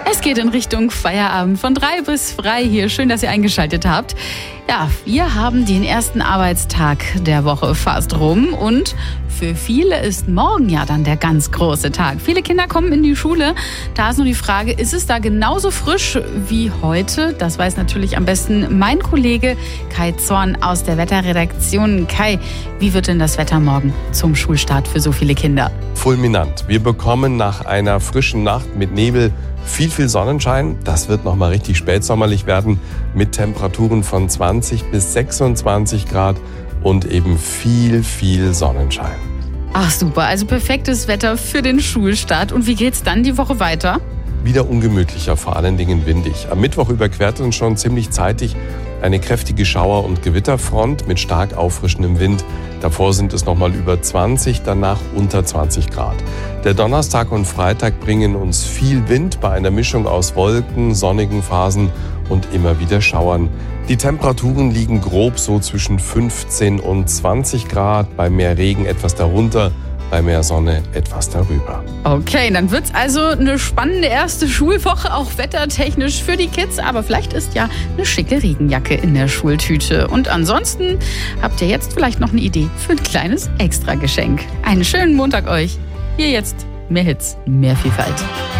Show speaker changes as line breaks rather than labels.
Es geht in Richtung Feierabend von 3 bis frei hier. Schön, dass ihr eingeschaltet habt. Ja, wir haben den ersten Arbeitstag der Woche fast rum und für viele ist morgen ja dann der ganz große Tag. Viele Kinder kommen in die Schule. Da ist nur die Frage, ist es da genauso frisch wie heute? Das weiß natürlich am besten mein Kollege Kai Zorn aus der Wetterredaktion. Kai, wie wird denn das Wetter morgen zum Schulstart für so viele Kinder?
Fulminant. Wir bekommen nach einer frischen Nacht mit Nebel viel Sonnenschein. Das wird nochmal richtig spätsommerlich werden mit Temperaturen von 20 bis 26 Grad und eben viel Sonnenschein.
Ach super, also perfektes Wetter für den Schulstart. Und wie geht's dann die Woche weiter?
Wieder ungemütlicher, vor allen Dingen windig. Am Mittwoch überquert uns schon ziemlich zeitig eine kräftige Schauer- und Gewitterfront mit stark auffrischendem Wind. Davor sind es nochmal über 20, danach unter 20 Grad. Der Donnerstag und Freitag bringen uns viel Wind bei einer Mischung aus Wolken, sonnigen Phasen und immer wieder Schauern. Die Temperaturen liegen grob so zwischen 15 und 20 Grad, bei mehr Regen etwas darunter, bei mehr Sonne etwas darüber.
Okay, dann wird's also eine spannende erste Schulwoche, auch wettertechnisch für die Kids. Aber vielleicht ist ja eine schicke Regenjacke in der Schultüte. Und ansonsten habt ihr jetzt vielleicht noch eine Idee für ein kleines Extrageschenk. Einen schönen Montag euch. Hier jetzt mehr Hits, mehr Vielfalt.